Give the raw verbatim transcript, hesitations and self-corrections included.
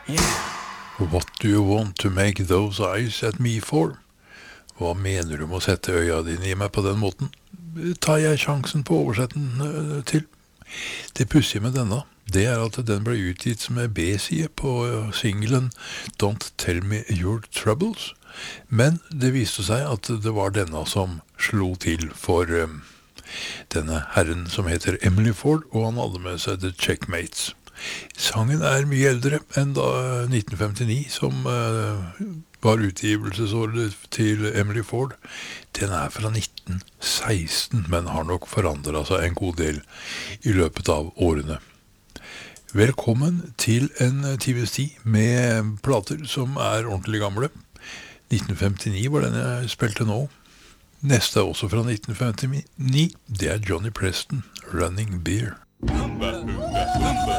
What do you want to make those eyes at me for? Hva mener du med å sette øya dine i meg på den måten? Tar jeg sjansen på å oversette den øh, til? Det pussige med denne, det er at den ble utgitt som en B-side på singelen Don't Tell Me Your Troubles, men det viste seg at det var denne som slo til for øh, denne herren som heter Emily Ford, og han hadde med seg The Checkmates. Sangen er mye eldre enn da nitten femtini, som uh, var utgivelsesåret til Emily Ford. Den er fra nitten seksten, men har nok forandret seg en god del i løpet av årene. Velkommen til en times tid med plater som er ordentlig gamle. nitten femtini var den jeg spilte nå. Neste er også fra nitten femtini. Det er Johnny Preston, Running Beer.